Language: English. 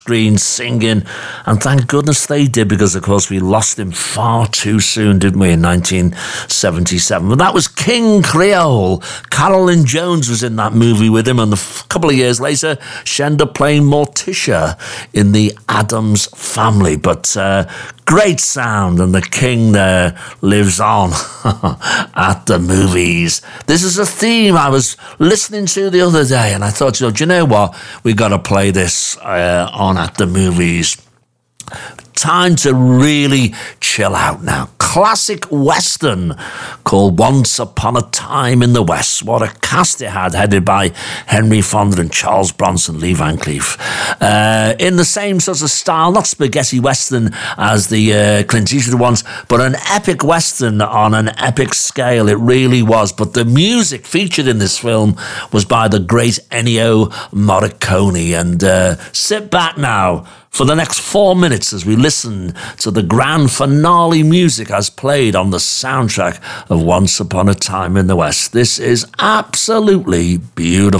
screen singing, and thank goodness they did, because of course we lost him far too soon, didn't we, in 1977. But that was King Creole. Carolyn Jones was in that movie with him, and a couple of years later she ended up playing Morticia in the Addams Family. But great sound, and the king there lives on at the movies. This is a theme I was listening to the other day, and I thought, do you know what, we got to play this on At the Movies. Time to really chill out now. Classic Western called Once Upon a Time in the West. What a cast it had, headed by Henry Fonda and Charles Bronson, Lee Van Cleef. In the same sort of style, not spaghetti Western as the Clint Eastwood ones, but an epic Western on an epic scale. It really was. But the music featured in this film was by the great Ennio Morricone. And sit back now for the next 4 minutes as we listen to the grand finale music as played on the soundtrack of Once Upon a Time in the West. This is absolutely beautiful.